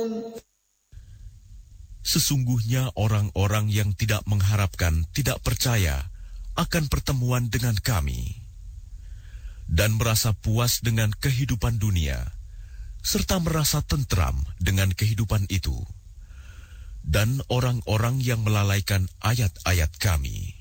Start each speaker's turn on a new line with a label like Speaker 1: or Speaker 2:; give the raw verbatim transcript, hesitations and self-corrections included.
Speaker 1: Sesungguhnya orang-orang yang tidak mengharapkan, tidak percaya akan pertemuan dengan kami, dan merasa puas dengan kehidupan dunia, serta merasa tentram dengan kehidupan itu, dan orang-orang yang melalaikan ayat-ayat kami,